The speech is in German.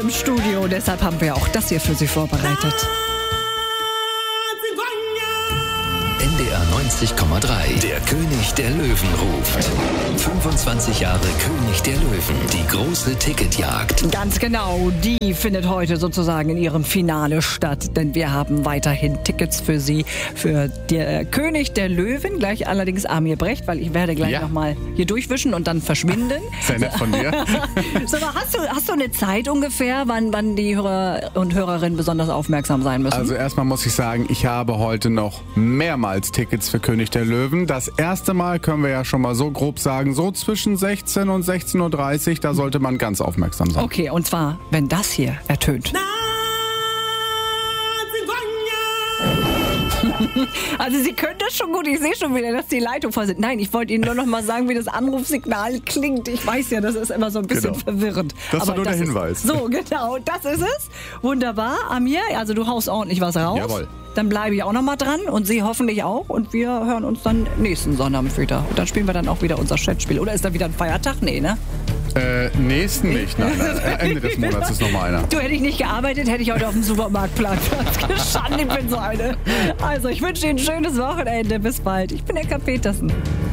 im Studio. Deshalb haben wir auch das hier für Sie vorbereitet. NDR 90,3. Der König der Löwen ruft. 25 Jahre König der Löwen. Die große Ticketjagd. Ganz genau, die findet heute sozusagen in ihrem Finale statt. Denn wir haben weiterhin Tickets für Sie, für der König der Löwen. Gleich allerdings Amir Brecht, weil ich werde gleich nochmal hier durchwischen und dann verschwinden. Sehr nett von dir. Sag mal, hast du eine Zeit ungefähr, wann die Hörer und Hörerinnen besonders aufmerksam sein müssen? Also erstmal muss ich sagen, ich habe heute noch mehrmals Tickets für König der Löwen. Das erste Mal können wir ja schon mal so grob sagen, so zwischen 16 und 16.30 Uhr, da sollte man ganz aufmerksam sein. Okay, und zwar, wenn das hier ertönt. Also Sie können das schon gut, ich sehe schon wieder, dass die Leitung voll sind. Nein, ich wollte Ihnen nur noch mal sagen, wie das Anrufsignal klingt. Ich weiß ja, das ist immer so ein bisschen verwirrend. Das war nur der Hinweis. So, genau, das ist es. Wunderbar, Amir, also du haust ordentlich was raus. Jawohl. Dann bleibe ich auch noch mal dran und Sie hoffentlich auch. Und wir hören uns dann nächsten Sonnabend wieder. Und dann spielen wir dann auch wieder unser Chatspiel. Oder ist da wieder ein Feiertag? Nee, ne? Nächsten nicht. Nein. Ende des Monats ist noch mal einer. Du, hätte ich nicht gearbeitet, hätte ich heute auf dem Supermarktplatz gestanden. Ich bin so eine. Also, ich wünsche Ihnen ein schönes Wochenende. Bis bald. Ich bin Eka Petersen.